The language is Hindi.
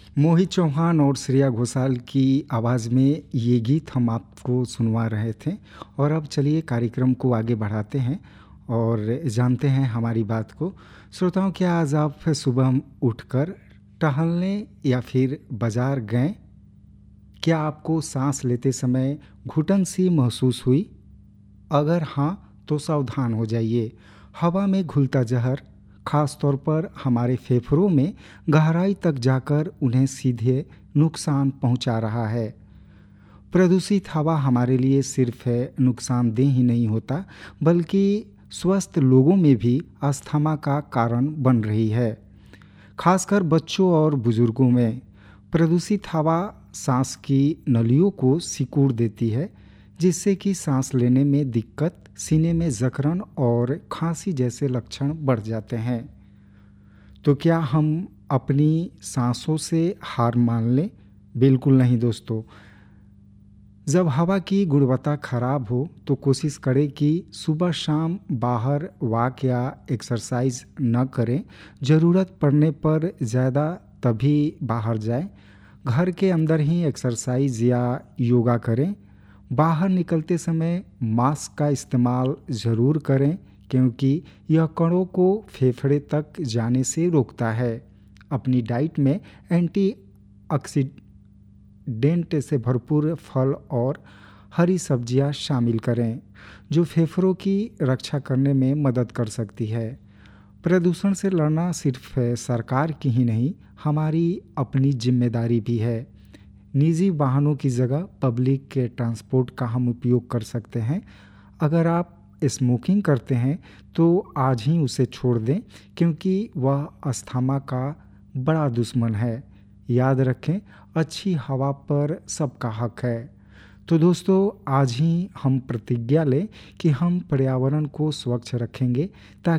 मोहित चौहान और श्रेया घोषाल की आवाज़ में ये गीत हम आपको सुनवा रहे थे। और अब चलिए कार्यक्रम को आगे बढ़ाते हैं और जानते हैं हमारी बात को। श्रोताओं, क्या आज आप सुबह उठकर टहलने या फिर बाज़ार गए? क्या आपको सांस लेते समय घुटन सी महसूस हुई? अगर हाँ, तो सावधान हो जाइए। हवा में घुलता जहर खास तौर पर हमारे फेफड़ों में गहराई तक जाकर उन्हें सीधे नुकसान पहुंचा रहा है। प्रदूषित हवा हमारे लिए सिर्फ नुकसानदेह ही नहीं होता, बल्कि स्वस्थ लोगों में भी अस्थमा का कारण बन रही है। खासकर बच्चों और बुजुर्गों में प्रदूषित हवा सांस की नलियों को सिकुड़ देती है, जिससे कि सांस लेने में दिक्कत, सीने में जकड़न और खांसी जैसे लक्षण बढ़ जाते हैं। तो क्या हम अपनी सांसों से हार मान लें? बिल्कुल नहीं दोस्तों। जब हवा की गुणवत्ता खराब हो तो कोशिश करें कि सुबह शाम बाहर वॉक या एक्सरसाइज न करें। ज़रूरत पड़ने पर ज़्यादा तभी बाहर जाएं। घर के अंदर ही एक्सरसाइज या योगा करें। बाहर निकलते समय मास्क का इस्तेमाल ज़रूर करें, क्योंकि यह कणों को फेफड़े तक जाने से रोकता है। अपनी डाइट में एंटी डेंट से भरपूर फल और हरी सब्जियां शामिल करें, जो फेफड़ों की रक्षा करने में मदद कर सकती है। प्रदूषण से लड़ना सिर्फ सरकार की ही नहीं, हमारी अपनी जिम्मेदारी भी है। निजी वाहनों की जगह पब्लिक के ट्रांसपोर्ट का हम उपयोग कर सकते हैं। अगर आप स्मोकिंग करते हैं तो आज ही उसे छोड़ दें, क्योंकि वह अस्थमा का बड़ा दुश्मन है। याद रखें, अच्छी हवा पर सबका हक है। तो दोस्तों, आज ही हम प्रतिज्ञा लें कि हम पर्यावरण को स्वच्छ रखेंगे, ताकि